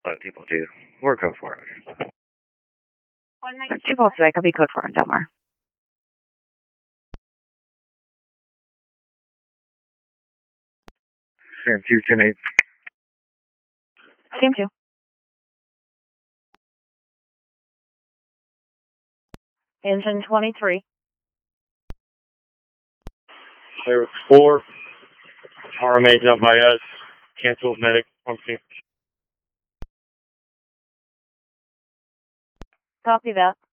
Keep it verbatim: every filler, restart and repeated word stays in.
A lot of people do. We're code for it. One night, two bolts today. Could be code for it, Delmar. Sam two, ten eight. Sam two. Engine twenty-three. Clear four. R M A's up by us. Cancel medic. Pumping. Copy that.